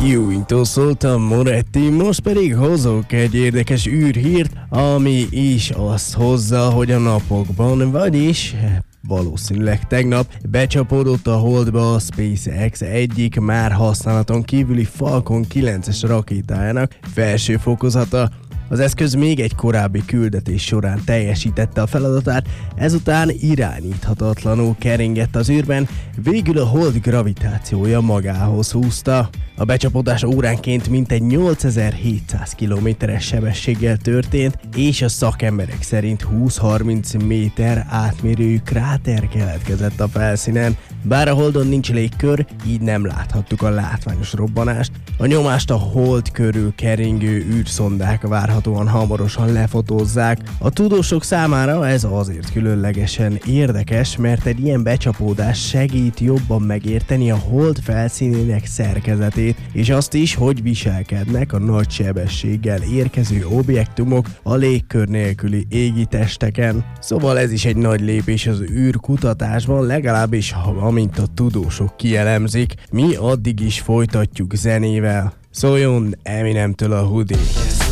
Ewing-tól szóltam, Moretti, most pedig hozok egy érdekes űrhírt, ami is azt hozza, hogy a napokban, vagyis valószínűleg tegnap becsapódott a Holdba a SpaceX egyik már használaton kívüli Falcon 9-es rakétájának felső fokozata. Az eszköz még egy korábbi küldetés során teljesítette a feladatát, ezután irányíthatatlanul keringett az űrben, végül a Hold gravitációja magához húzta. A becsapódás óránként mintegy 8700 km/s sebességgel történt, és a szakemberek szerint 20-30 méter átmérőjű kráter keletkezett a felszínen. Bár a Holdon nincs légkör, így nem láthattuk a látványos robbanást. A nyomást a Hold körül keringő űrszondák várhatóan hamarosan lefotózzák. A tudósok számára ez azért különlegesen érdekes, mert egy ilyen becsapódás segít jobban megérteni a Hold felszínének szerkezetét, és azt is, hogy viselkednek a nagy sebességgel érkező objektumok a légkör nélküli égitesteken. Szóval ez is egy nagy lépés az űrkutatásban, legalábbis amint a tudósok kielemzik. Mi addig is folytatjuk zenével. Szóljon Eminemtől a Hoodie.